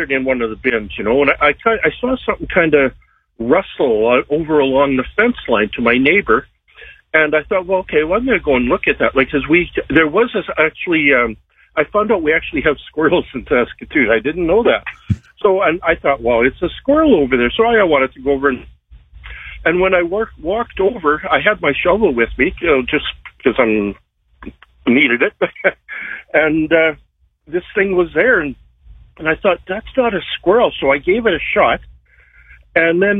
it in one of the bins, and I saw something kind of rustle over along the fence line to my neighbor, and I thought, well, okay, well, I'm going to go and look at that, because there was this actually. I found out we actually have squirrels in Saskatoon. I didn't know that. So I thought, well, it's a squirrel over there. So I wanted to go over and when I walked over, I had my shovel with me, just because I needed it. And this thing was there, and I thought, that's not a squirrel. So I gave it a shot, and then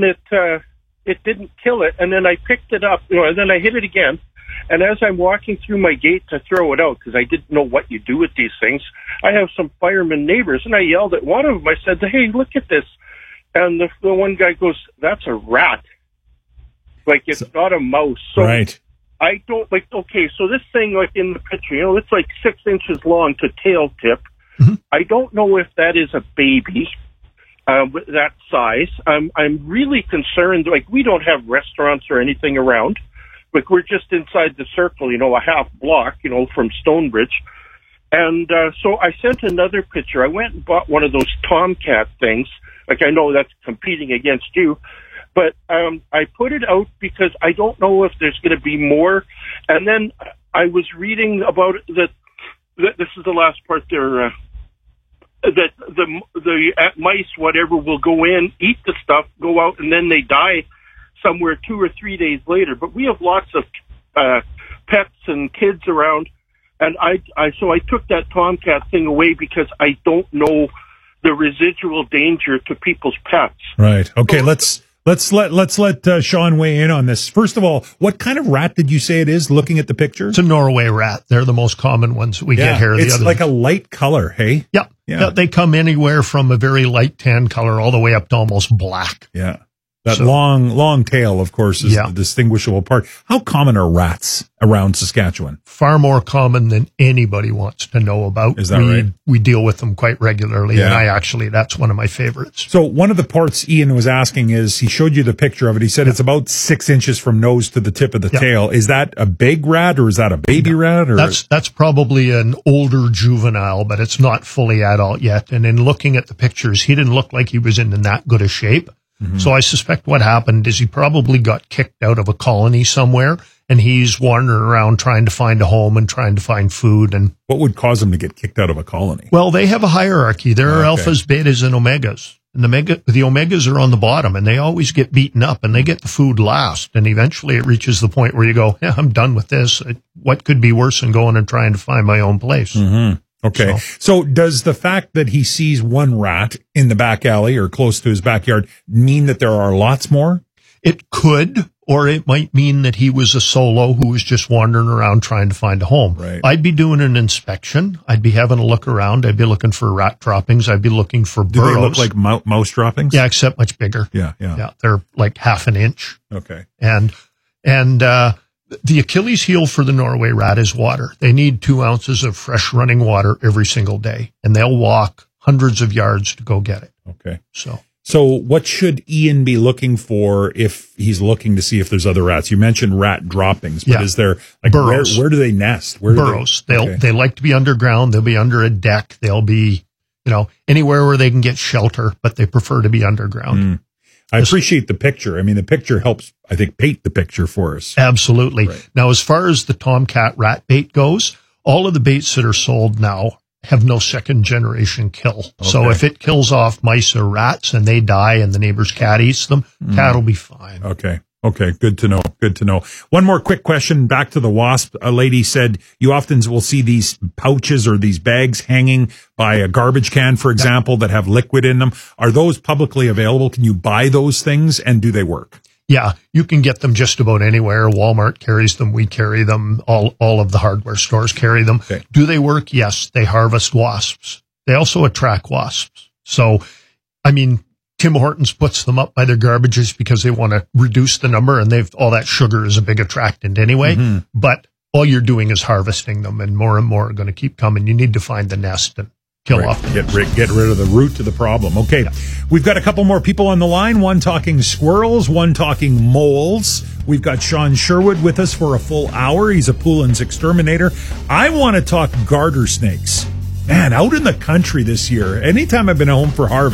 it didn't kill it. And then I picked it up, and then I hit it again. And as I'm walking through my gate to throw it out, because I didn't know what you do with these things, I have some fireman neighbors, and I yelled at one of them. I said, hey, look at this. And the one guy goes, that's a rat. Like, it's not a mouse. So right. I don't, okay, so this thing, in the picture, it's 6 inches long to tail tip. Mm-hmm. I don't know if that is a baby. With that size. I'm really concerned, we don't have restaurants or anything around. We're just inside the circle, a half block, from Stonebridge. And so I sent another picture. I went and bought one of those Tomcat things. I know that's competing against you. But I put it out because I don't know if there's going to be more. And then I was reading about that this is the last part there, that the mice, whatever, will go in, eat the stuff, go out, and then they die somewhere 2 or 3 days later. But we have lots of pets and kids around, and so I took that Tomcat thing away because I don't know the residual danger to people's pets. Right. Okay. Let's let Sean weigh in on this. First of all, what kind of rat did you say it is? Looking at the picture, it's a Norway rat. They're the most common ones we get here. It's like a light color. Hey. Yeah. Yeah. They come anywhere from a very light tan color all the way up to almost black. Yeah. That long tail, of course, is the distinguishable part. How common are rats around Saskatchewan? Far more common than anybody wants to know about. Is that right? We deal with them quite regularly, and that's one of my favorites. So one of the parts Ian was asking is, he showed you the picture of it. He said it's about 6 inches from nose to the tip of the tail. Is that a big rat, or is that a baby rat? Or that's probably an older juvenile, but it's not fully adult yet. And in looking at the pictures, he didn't look like he was in that good a shape. Mm-hmm. So I suspect what happened is he probably got kicked out of a colony somewhere, and he's wandering around trying to find a home and trying to find food. And what would cause him to get kicked out of a colony? Well, they have a hierarchy. There are alphas, betas, and omegas. And the omegas are on the bottom, and they always get beaten up, and they get the food last. And eventually it reaches the point where you go, I'm done with this. What could be worse than going and trying to find my own place? Mm-hmm. Okay. So does the fact that he sees one rat in the back alley or close to his backyard mean that there are lots more? It could, or it might mean that he was a solo who was just wandering around trying to find a home. Right. I'd be doing an inspection. I'd be having a look around. I'd be looking for rat droppings. I'd be looking for burrows. Do they look like mouse droppings? Yeah, except much bigger. Yeah. They're like half an inch. Okay. And the Achilles heel for the Norway rat is water. They need 2 ounces of fresh running water every single day, and they'll walk hundreds of yards to go get it. Okay. So what should Ian be looking for if he's looking to see if there's other rats? You mentioned rat droppings, but is there burrows? Where do they nest? Burrows. They like to be underground. They'll be under a deck. They'll be, anywhere where they can get shelter, but they prefer to be underground. I appreciate the picture. I mean, the picture helps, I think, paint the picture for us. Absolutely. Right. Now, as far as the Tomcat rat bait goes, all of the baits that are sold now have no second generation kill. Okay. So if it kills off mice or rats and they die and the neighbor's cat eats them, cat will be fine. Okay. Good to know. One more quick question back to the wasp. A lady said you often will see these pouches or these bags hanging by a garbage can, for example, that have liquid in them. Are those publicly available? Can you buy those things, and do they work? Yeah, you can get them just about anywhere. Walmart carries them. We carry them. All of the hardware stores carry them. Okay. Do they work? Yes. They harvest wasps. They also attract wasps. So, Tim Hortons puts them up by their garbages because they want to reduce the number, and all that sugar is a big attractant anyway. Mm-hmm. But all you're doing is harvesting them, and more are going to keep coming. You need to find the nest and kill off. Get rid of the root to the problem. Okay. Yeah. We've got a couple more people on the line, one talking squirrels, one talking moles. We've got Sean Sherwood with us for a full hour. He's a Poulin's exterminator. I want to talk garter snakes. Man, out in the country this year, anytime I've been home for harvest,